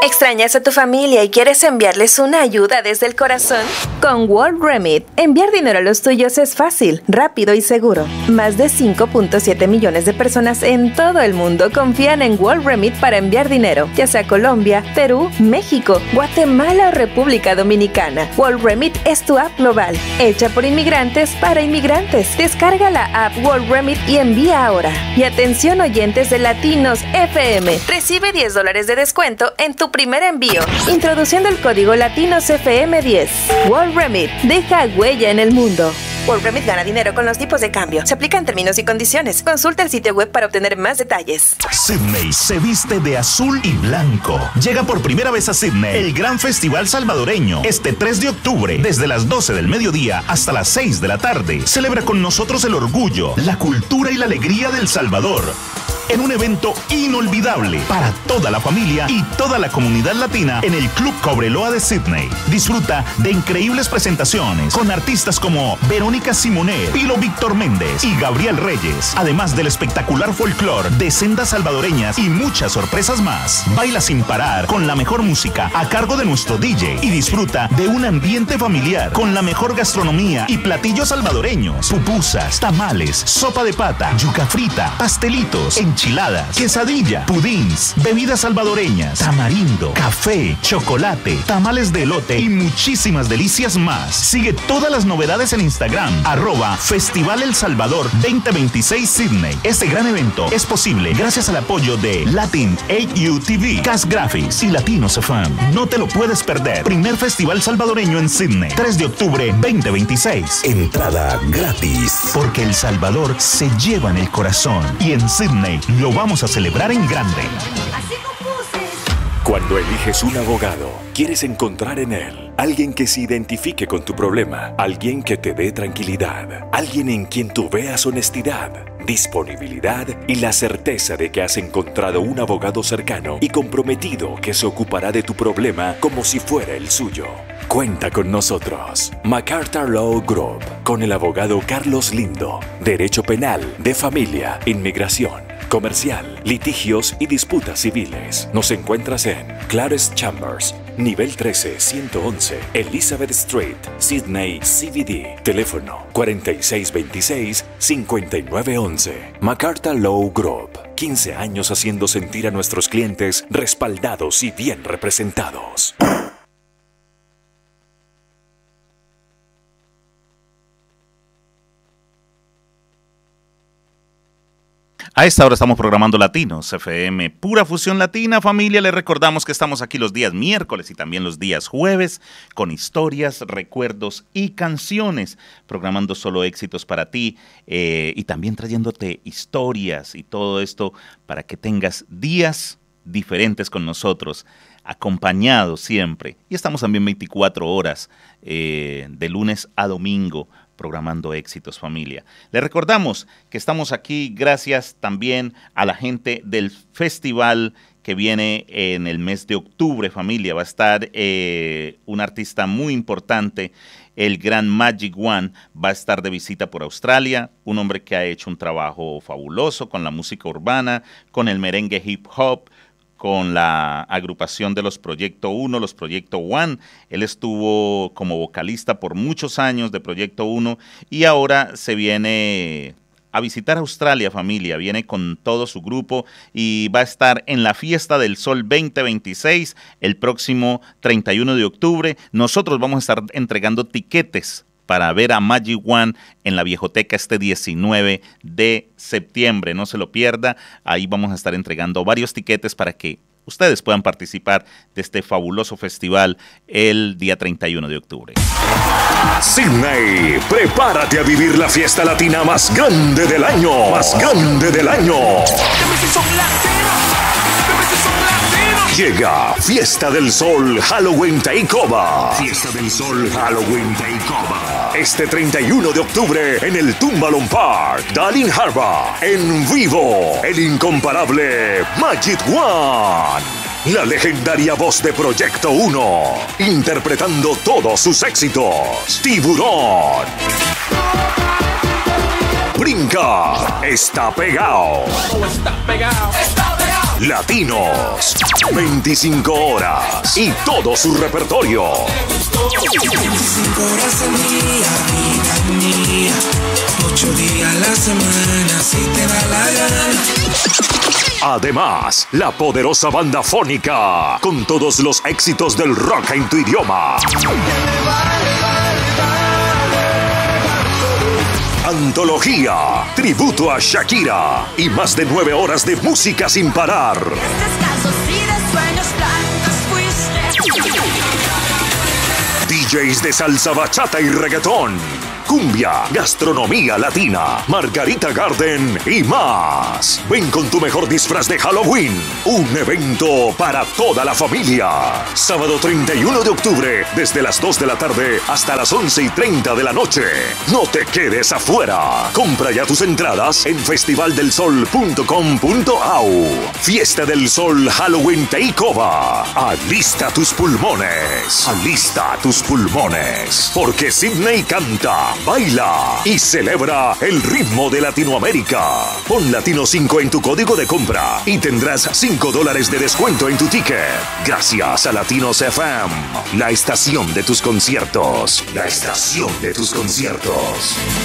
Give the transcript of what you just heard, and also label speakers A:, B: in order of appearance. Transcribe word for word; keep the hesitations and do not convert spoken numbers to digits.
A: ¿Extrañas a tu familia y quieres enviarles una ayuda desde el corazón? Con World Remit, enviar dinero a los tuyos es fácil, rápido y seguro. Más de cinco punto siete millones de personas en todo el mundo confían en World Remit para enviar dinero, ya sea a Colombia, Perú, México, Guatemala o República Dominicana. World Remit es tu app global, hecha por inmigrantes para inmigrantes. Descarga la app World Remit y envía ahora. Y atención oyentes de Latinos F M, recibe diez dólares de descuento en tu primer envío, introduciendo el código Latinos F M diez. World Remit, deja huella en el mundo. World Remit gana dinero con los tipos de cambio. Se aplican términos y condiciones. Consulta el sitio web para obtener más detalles.
B: Sydney se viste de azul y blanco. Llega por primera vez a Sydney el Gran Festival Salvadoreño. Este tres de octubre, desde las doce del mediodía hasta las seis de la tarde. Celebra con nosotros el orgullo, la cultura y la alegría del Salvador. En un evento inolvidable para toda la familia y toda la comunidad latina en el Club Cobreloa de Sydney. Disfruta de increíbles presentaciones con artistas como Verónica Simonet, Pilo Víctor Méndez y Gabriel Reyes, además del espectacular folclore de sendas salvadoreñas y muchas sorpresas más. Baila sin parar con la mejor música a cargo de nuestro D J y disfruta de un ambiente familiar con la mejor gastronomía y platillos salvadoreños: pupusas, tamales, sopa de pata, yuca frita, pastelitos, enchiladas, quesadilla, pudins, bebidas salvadoreñas, tamarindo, café, chocolate, tamales de elote y muchísimas delicias más. Sigue todas las novedades en Instagram, arroba Festival El Salvador veinte veintiséis Sydney. Este gran evento es posible gracias al apoyo de Latin A U T V, Cas Graphics y Latinos F M. No te lo puedes perder. Primer Festival Salvadoreño en Sydney, tres de octubre veinte veintiséis. Entrada gratis. Porque El Salvador se lleva en el corazón y en Sydney lo vamos a celebrar en grande.
C: Cuando eliges un abogado, quieres encontrar en él alguien que se identifique con tu problema, alguien que te dé tranquilidad, alguien en quien tú veas honestidad, disponibilidad y la certeza de que has encontrado un abogado cercano y comprometido que se ocupará de tu problema como si fuera el suyo. Cuenta con nosotros, MacArthur Law Group, con el abogado Carlos Lindo, Derecho Penal, de Familia, Inmigración, Comercial, Litigios y Disputas Civiles. Nos encuentras en Clares Chambers, nivel trece, ciento once, Elizabeth Street, Sydney, C B D. Teléfono cuarenta y seis veintiséis, cincuenta y nueve once. MacArthur Law Group, quince años haciendo sentir a nuestros clientes respaldados y bien representados.
D: A esta hora estamos programando Latinos F M, pura fusión latina, familia. Les recordamos que estamos aquí los días miércoles y también los días jueves con historias, recuerdos y canciones, programando solo éxitos para ti eh, y también trayéndote historias y todo esto para que tengas días diferentes con nosotros, acompañados siempre. Y estamos también veinticuatro horas eh, de lunes a domingo, programando éxitos, familia. Les recordamos que estamos aquí gracias también a la gente del festival que viene en el mes de octubre, familia. Va a estar eh, un artista muy importante, el gran Magic One, va a estar de visita por Australia, un hombre que ha hecho un trabajo fabuloso con la música urbana, con el merengue hip hop, con la agrupación de los Proyecto Uno, los Proyecto One. Él estuvo como vocalista por muchos años de Proyecto Uno y ahora se viene a visitar Australia, familia. Viene con todo su grupo y va a estar en la Fiesta del Sol veinte veintiséis el próximo treinta y uno de octubre. Nosotros vamos a estar entregando tiquetes para ver a Magic One en la Viejoteca este diecinueve de septiembre. No se lo pierda. Ahí vamos a estar entregando varios tiquetes para que ustedes puedan participar de este fabuloso festival el día treinta y uno de octubre.
C: Sydney, prepárate a vivir la fiesta latina más grande del año. Más grande del año. Llega Fiesta del Sol Halloween Takeover. Fiesta del Sol Halloween Takeover. Este treinta y uno de octubre en el Tumbalong Park, Darling Harbour. En vivo, el incomparable Magic One. La legendaria voz de Proyecto Uno. Interpretando todos sus éxitos. Tiburón. Brinca. Está pegado.
E: Está pegado. Está pegado.
C: Latinos. veinticinco horas y todo su repertorio.
E: veinticinco horas al día, vida mía. ocho días a la semana, si te da la gana.
C: Además, la poderosa banda fónica con todos los éxitos del rock en tu idioma. Antología, tributo a Shakira y más de nueve horas de música sin parar. D Js de salsa, bachata y reggaetón, cumbia, gastronomía latina, Margarita Garden y más. Ven con tu mejor disfraz de Halloween. Un evento para toda la familia. Sábado treinta y uno de octubre, desde las dos de la tarde hasta las once y treinta de la noche. No te quedes afuera. Compra ya tus entradas en festival del sol punto com punto a u. Fiesta del Sol Halloween Takeover. Alista tus pulmones. Alista tus pulmones. Porque Sydney canta, baila y celebra el ritmo de Latinoamérica. Pon Latino cinco en tu código de compra y tendrás cinco dólares de descuento en tu ticket. Gracias a Latinos F M, la estación de tus conciertos. La estación de tus conciertos.